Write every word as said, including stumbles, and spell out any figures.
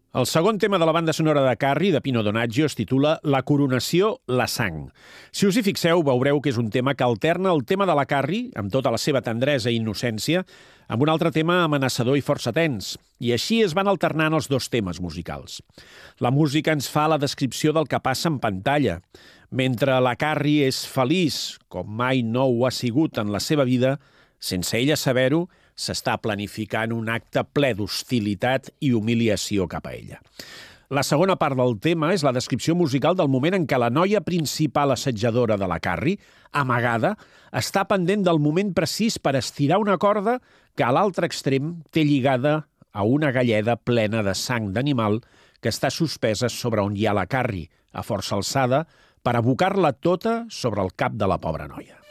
El segon tema de la banda sonora de Carrie, de Pino Donaggio, es titula La coronació, la sang. Si us hi fixeu, veureu que és un tema que alterna el tema de la Carrie, amb tota la seva tendresa i innocència, amb un altre tema amenaçador i força tens. I així es van alternant els dos temes musicals. La música ens fa la descripció del que passa en pantalla. Mentre la Carrie és feliç, com mai no ho ha sigut en la seva vida, sense ella saber-ho, s'està planificant un acte ple d'hostilitat i humiliació cap a ella. La segona part del tema és la descripció musical del moment en què la noia principal assetjadora de la Carrie, amagada, està pendent del moment precís per estirar una corda que a l'altre extrem té lligada a una galleda plena de sang d'animal que està suspesa sobre on hi ha la Carrie, a força alçada, per abocar-la tota sobre el cap de la pobra noia.